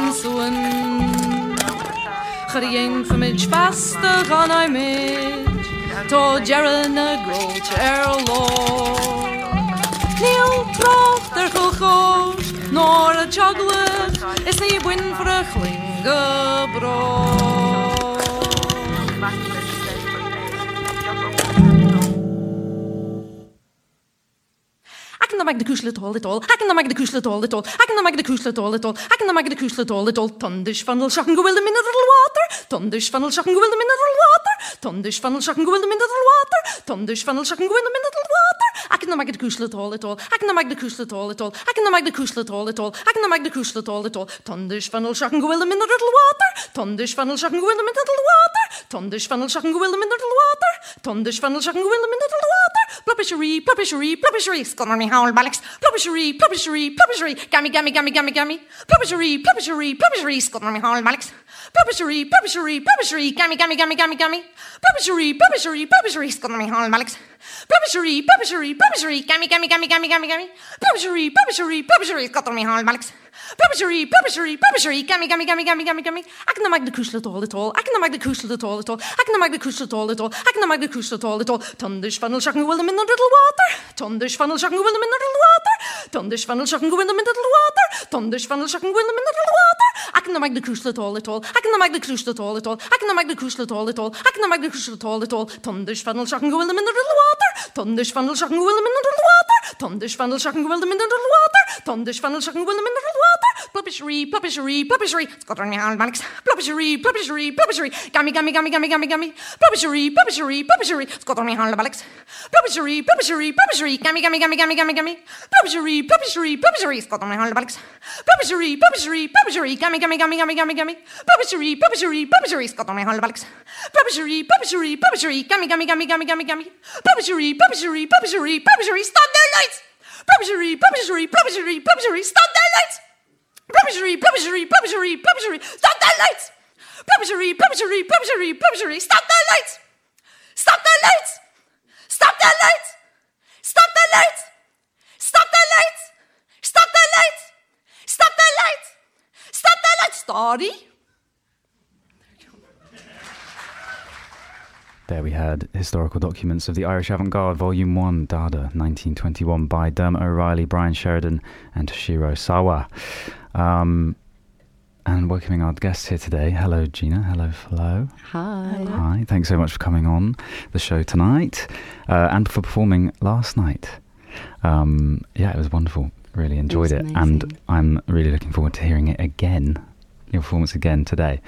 soen. Gerien van mij vaste gaan hij met. To jaren a groot erlo. Neil trocht er gelgoos. Nor a juggler is niet win voor een glinge brood. I can make the kushlet all it all. I can make the kushlet all it all. I can make the kushlet all it all. I can make the kushlet all it all. Tundish funnel shaken go will the mineral water. Tundish funnel shaken go will the mineral water. Tundish funnel shaken go will the mineral water. Tundish funnel shaken go will the mineral water. I can make the kushlet all it all. I can make the kushlet all it all. I can make the kushlet all it all. I can make the kushlet all it all. Tundish funnel shaken go will the mineral water. Tundish funnel shaken go will the mineral water. Tundish funnel shaken go will the mineral water. Tundish funnel shaken go will the mineral water. Pluppishery, pluppishery, pluppishery. Scunner me howl ballocks. Pluppishery, pluppishery, pluppishery. Gammy, gammy, gammy, gammy, gammy. Pluppishery, pluppishery, pluppishery. Scunner me howl ballocks. Pluppishery, pluppishery, pluppishery. Gammy, gammy, gammy, gammy, gammy. Pluppishery, pluppishery, pluppishery. Scunner me howl ballocks. Pluppishery, pluppishery, pluppishery. Gammy, gammy, gammy, gammy, gammy, gammy. Pluppishery, pluppishery, pluppishery. Scunner me howl ballocks. Pluppishery, pluppishery, pluppishery. Gammy, gammy, gammy, gammy, gammy, gammy. I can make the kushlet all at all. I can make the kushlet at all at all. I can make the kushlet all at all. I can make the kushlet all at all. Tundish funnel shaken will them in the little water. Tundish funnel shaken will them in the little water. Tundish funnel shaken will them in the little water. Tundish funnel shaken will them in the little water. I can make the kushlet all at all. I can make the kushlet all at all. I can make the kushlet all at all. I can make the kushlet all at all. Tundish funnel shaken will them in the little water. Tundish funnel shaken will them in the little water. Tundish funnel shaken will them in the little water. Tundish funnel shaken will them in the little water. Pluppishery, pluppishery, pluppishery. Scott on me hand, Manix. Pluppishery, pluppishery, pluppishery. Gammy, gammy, gammy, gammy, gammy, gammy. Pluppishery, pluppishery, pluppishery. Scott on me hand, Manix. Pluppishery, pluppishery, pluppishery. Gammy, gammy, gammy, gammy, gammy, gammy. Pluppishery, pluppishery, pluppishery. Scott on me hand, Manix. Pluppishery, pluppishery, pluppishery. Gammy, gammy, gammy, gammy, gammy, gammy. Pluppishery, pluppishery, pluppishery. Scott on me hand, Manix. Pluppishery, pluppishery, pluppishery. Gammy, gammy, gammy, gammy, gammy, gammy. Pluppishery, pluppishery, pluppishery, pluppishery. Stop their lights. Pluppishery, pluppishery, pluppishery, pluppishery. Stop their lights. Pluppishery, pluppishery, pluppishery, pluppishery. Stop their lights. Pluppishery, pluppishery, pluppishery, pluppishery. Stop their lights. Stop their lights. Stop their lights. Stop their lights. Stop their lights. Stop their lights. Stop their lights. Stop their lights. Starry. There we had historical documents of the Irish Avant-Garde, Volume 1, Dada, 1921, by Dermot O'Reilly, Brian Sheridan, and Toshiro Sawa. And welcoming our guests here today. Hello, Gina. Hello, Flo. Hi. Hi. Thanks so much for coming on the show tonight and for performing last night. Yeah, it was wonderful. Really enjoyed it. And I'm really looking forward to hearing it again, your performance again today.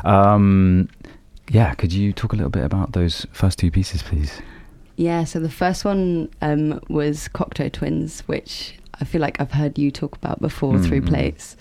Yeah, could you talk a little bit about those first two pieces, please? Yeah, so the first one was Cocteau Twins, which I feel like I've heard you talk about before through plays.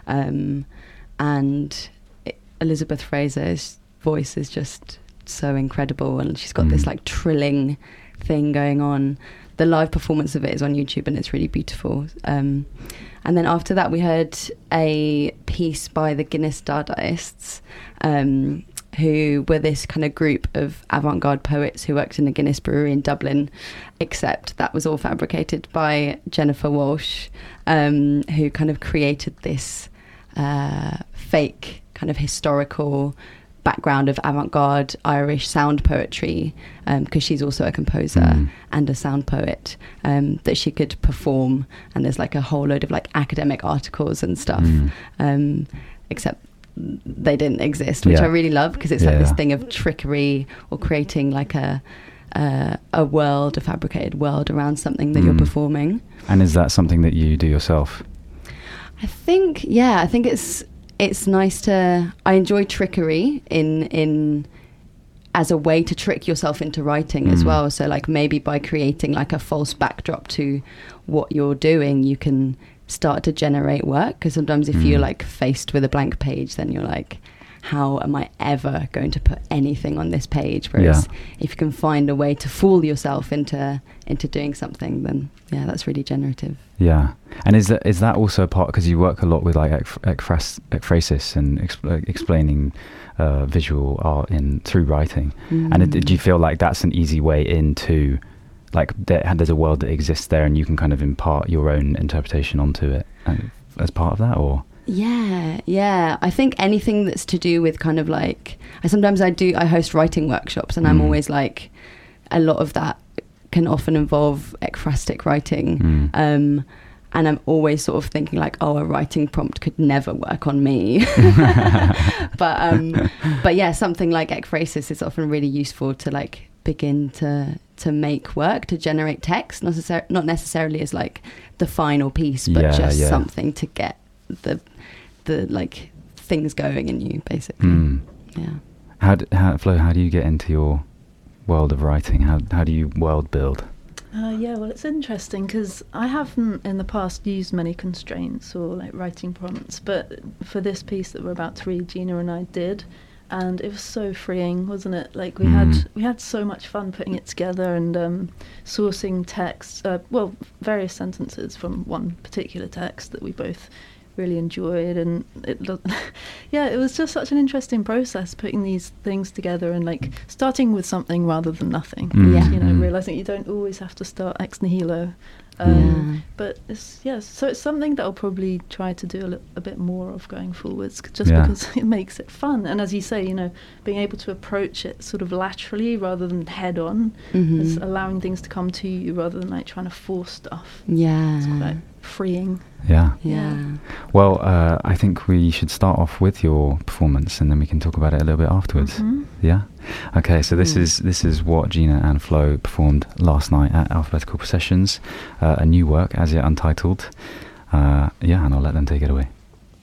And Elizabeth Fraser's voice is just so incredible, and she's got this like trilling thing going on. The live performance of it is on YouTube and it's really beautiful. And then after that we heard a piece by the Guinness Dadaists, who were this kind of group of avant-garde poets who worked in a Guinness brewery in Dublin, except that was all fabricated by Jennifer Walsh, who kind of created this fake kind of historical background of avant-garde Irish sound poetry, because she's also a composer and a sound poet, that she could perform. And there's like a whole load of like academic articles and stuff, except they didn't exist, which I really love, because it's like this thing of trickery or creating like a world, a fabricated world around something that you're performing. And is that something that you do yourself? I think it's nice to, I enjoy trickery in as a way to trick yourself into writing as well. So like maybe by creating like a false backdrop to what you're doing, you can start to generate work, because sometimes if you're like faced with a blank page, then you're like, how am I ever going to put anything on this page? Whereas if you can find a way to fool yourself into doing something, then that's really generative. Yeah. And is that also a part, because you work a lot with like ekphrasis and explaining visual art through writing, and do you feel like that's an easy way into, like there's a world that exists there and you can kind of impart your own interpretation onto it as part of that? Or Yeah. I think anything that's to do with kind of like, I host writing workshops, and I'm always like, a lot of that can often involve ekphrastic writing. And I'm always sort of thinking like, a writing prompt could never work on me. But yeah, something like ekphrasis is often really useful to like begin to make work, to generate text, not necessarily as like the final piece, but just something to get the like things going in you, basically. Yeah. Flo, how do you get into your world of writing? How do you world build? Well, it's interesting because I haven't in the past used many constraints or like writing prompts, but for this piece that we're about to read, Gina and I did, and it was so freeing, wasn't it? Like we had so much fun putting it together and sourcing text, various sentences from one particular text that we both really enjoyed, and it was just such an interesting process putting these things together and like starting with something rather than nothing. Realizing you don't always have to start ex nihilo, but so it's something that I'll probably try to do a bit more of going forwards, just because it makes it fun, and as you say, being able to approach it sort of laterally rather than head on, is allowing things to come to you rather than like trying to force stuff. It's quite freeing. Well, I think we should start off with your performance, and then we can talk about it a little bit afterwards. Okay, so this is what Gina and Flo performed last night at Alphabetical Processions, a new work, as yet untitled. And I'll let them take it away.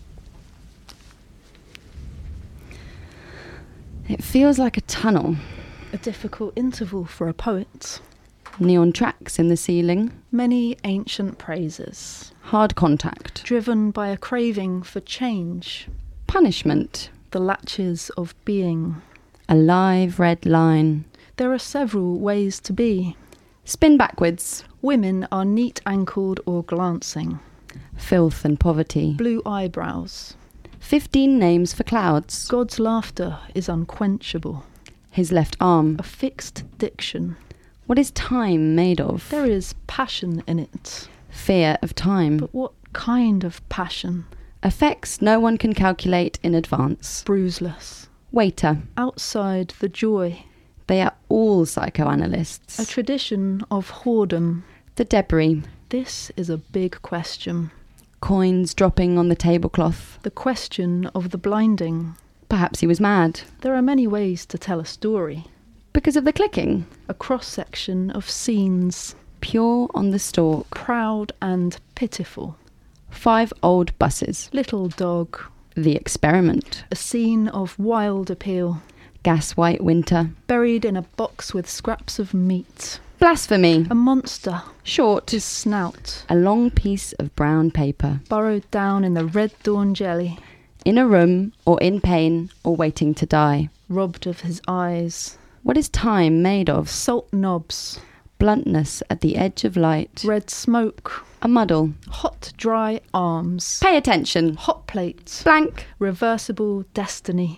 It feels like a tunnel. A difficult interval for a poet. Neon tracks in the ceiling. Many ancient praises. Hard contact. Driven by a craving for change. Punishment. The latches of being. A live red line. There are several ways to be. Spin backwards. Women are neat-ankled or glancing. Filth and poverty. Blue eyebrows. 15 names for clouds. God's laughter is unquenchable. His left arm. A fixed diction. What is time made of? There is passion in it. Fear of time. But what kind of passion? Effects no one can calculate in advance. Bruiseless. Waiter. Outside the joy. They are all psychoanalysts. A tradition of whoredom. The debris. This is a big question. Coins dropping on the tablecloth. The question of the blinding. Perhaps he was mad. There are many ways to tell a story. Because of the clicking. A cross-section of scenes. Pure on the stalk. Proud and pitiful. 5 old buses. Little dog. The experiment. A scene of wild appeal. Gas white winter. Buried in a box with scraps of meat. Blasphemy. A monster. Short. His snout. A long piece of brown paper. Burrowed down in the red dawn jelly. In a room, or in pain, or waiting to die. Robbed of his eyes. What is time made of? Salt knobs. Bluntness at the edge of light. Red smoke. A muddle. Hot, dry arms. Pay attention. Hot plates. Blank. Reversible destiny.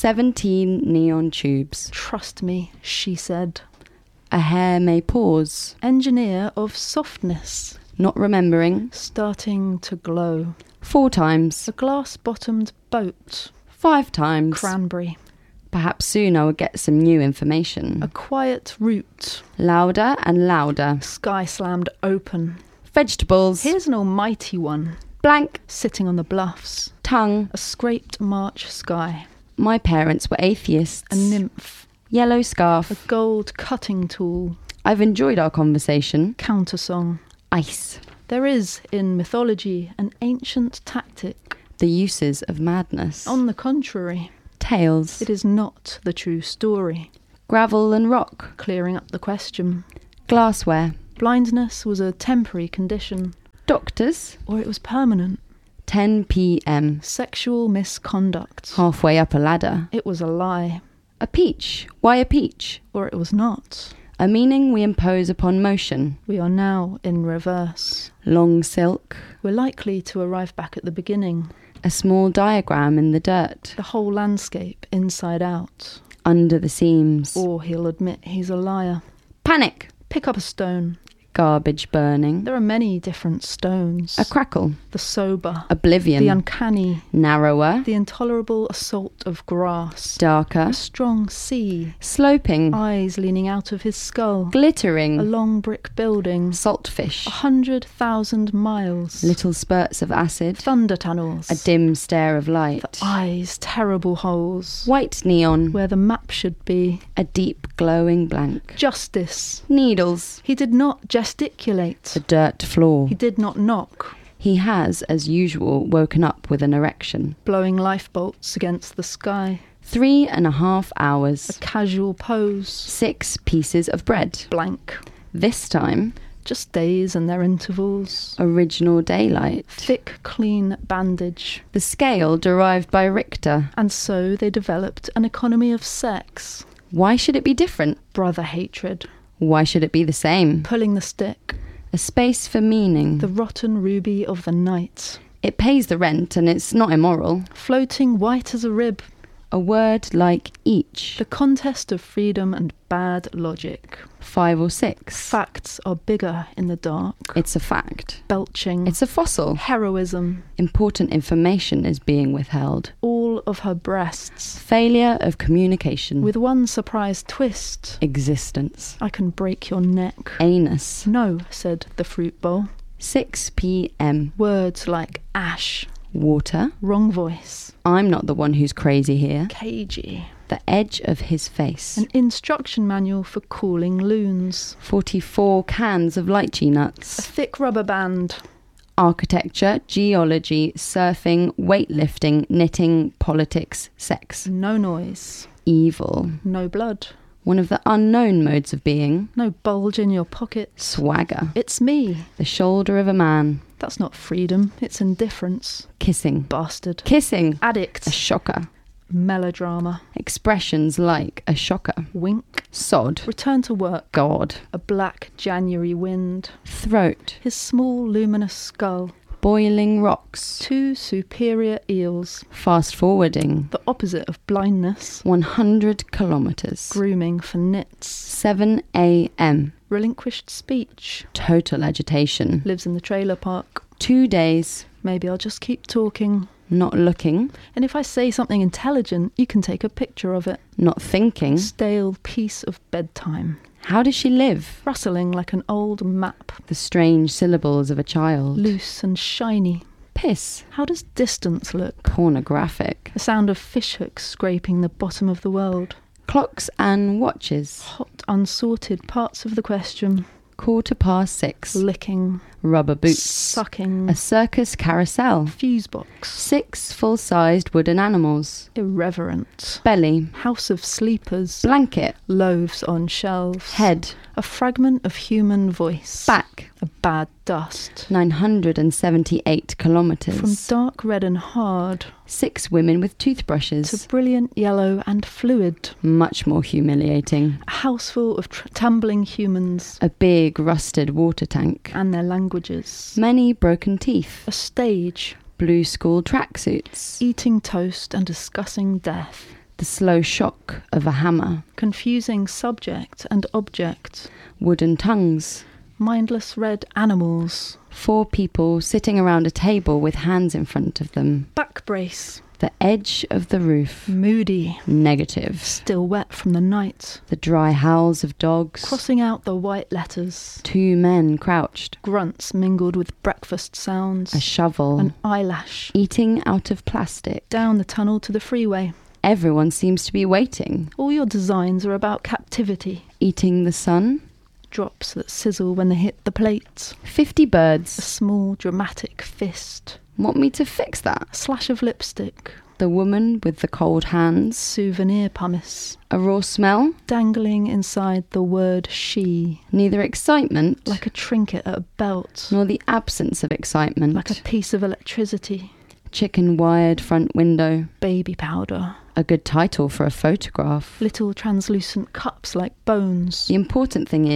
17 neon tubes. Trust me, she said. A hair may pause. Engineer of softness. Not remembering. Starting to glow. 4 times. A glass-bottomed boat. 5 times. Cranberry. Perhaps soon I will get some new information. A quiet route. Louder and louder. Sky slammed open. Vegetables. Here's an almighty one. Blank. Sitting on the bluffs. Tongue. A scraped March sky. My parents were atheists. A nymph. Yellow scarf. A gold cutting tool. I've enjoyed our conversation. Countersong. Ice. There is, in mythology, an ancient tactic. The uses of madness. On the contrary. Tales. It is not the true story. Gravel and rock. Clearing up the question. Glassware. Blindness was a temporary condition. Doctors. Or it was permanent. 10 p.m. Sexual misconduct. Halfway up a ladder. It was a lie. A peach. Why a peach? Or it was not. A meaning we impose upon motion. We are now in reverse. Long silk. We're likely to arrive back at the beginning. A small diagram in the dirt. The whole landscape inside out. Under the seams. Or he'll admit he's a liar. Panic. Pick up a stone. Garbage burning. There are many different stones. A crackle. The sober. Oblivion. The uncanny. Narrower. The intolerable assault of grass. Darker. A strong sea. Sloping. Eyes leaning out of his skull. Glittering. A long brick building. Saltfish. 100,000 miles. Little spurts of acid. Thunder tunnels. A dim stare of light. The eyes, terrible holes. White neon. Where the map should be. A deep glowing blank. Justice. Needles. He did not gesticulate. The dirt floor. He did not knock. He has, as usual, woken up with an erection. Blowing life bolts against the sky. 3.5 hours. A casual pose. 6 pieces of bread. Blank. This time, just days and their intervals. Original daylight. Thick, clean bandage. The scale derived by Richter. And so they developed an economy of sex. Why should it be different? Brother hatred. Why should it be the same? Pulling the stick. A space for meaning. The rotten ruby of the night. It pays the rent and it's not immoral. Floating white as a rib. A word like each. The contest of freedom and bad logic. 5 or 6. Facts are bigger in the dark. It's a fact. Belching. It's a fossil. Heroism. Important information is being withheld. All of her breasts. Failure of communication. With one surprise twist. Existence. I can break your neck. Anus. No, said the fruit bowl. 6 p.m. Words like ash. Water. Wrong voice. I'm not the one who's crazy here. Cagey. The edge of his face. An instruction manual for cooling loons. 44 cans of lychee A nuts. thick rubber band. Architecture, geology, surfing, weightlifting, knitting, politics, sex. No noise. Evil. No blood. One of the unknown modes of being. No bulge in your pocket. Swagger. It's me. The shoulder of a man. That's not freedom. It's indifference. Kissing. Bastard. Kissing. Addict. A shocker. Melodrama. Expressions like a shocker. Wink. Sod. Return to work. God. A black January wind. Throat. His small luminous skull. Boiling rocks. 2 superior eels. Fast forwarding. The opposite of blindness. 100 kilometers. Grooming for nits. 7 a.m. Relinquished speech. Total agitation. Lives in the trailer park. 2 days. Maybe I'll just keep talking. Not looking. And if I say something intelligent, you can take a picture of it. Not thinking. Stale piece of bedtime. How does she live? Rustling like an old map. The strange syllables of a child. Loose and shiny. Piss. How does distance look? Pornographic. The sound of fishhooks scraping the bottom of the world. Clocks and watches. Hot, unsorted parts of the question. 6:15. Licking. Rubber boots. Sucking. A circus carousel. Fuse box. 6 full-sized wooden animals. Irreverent. Belly. House of sleepers. Blanket. Loaves on shelves. Head. A fragment of human voice. Back. A bad dust. 978 kilometers. From dark red and hard 6 women with toothbrushes. to brilliant yellow and fluid. Much more humiliating. A house full of tumbling humans A big rusted water tank. and their languages. Many broken teeth. A stage. Blue school tracksuits. Eating toast and discussing death. The slow shock of a hammer. Confusing subject and object. Wooden tongues. Mindless red animals. 4 people sitting around a table with hands in front of them. Back brace. The edge of the roof. Moody. Negative. Still wet from the night. The dry howls of dogs. Crossing out the white letters. 2 men crouched. Grunts mingled with breakfast sounds. A shovel. An eyelash. Eating out of plastic. Down the tunnel to the freeway. Everyone seems to be waiting. All your designs are about captivity. Eating the sun. Drops that sizzle when they hit the plate. 50 A birds. small dramatic fist. Want me to fix that? A slash of lipstick. The woman with the cold hands. Souvenir pumice. A raw smell. Dangling inside the word she. Neither excitement Like a trinket at a belt. nor the absence of excitement. Like a piece of electricity. Chicken wired front window. Baby powder. A good title for a photograph. Little translucent cups like bones. The important thing